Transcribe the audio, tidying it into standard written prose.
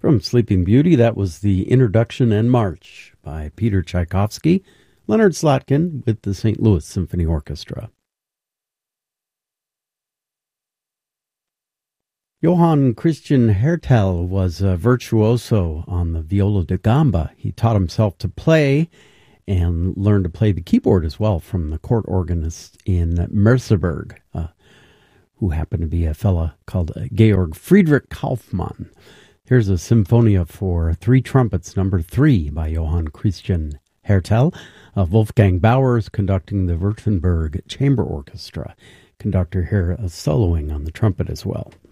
From Sleeping Beauty, that was the Introduction and March by Peter Tchaikovsky, Leonard Slotkin with the St. Louis Symphony Orchestra. Johann Christian Hertel was a virtuoso on the viola da gamba. He taught himself to play and learned to play the keyboard as well from the court organist in Merseburg, who happened to be a fella called Georg Friedrich Kaufmann. Here's a Symphonia for Three Trumpets, number 3, by Johann Christian Hertel. Wolfgang Bauer conducting the Württemberg Chamber Orchestra. Conductor here soloing on the trumpet as well.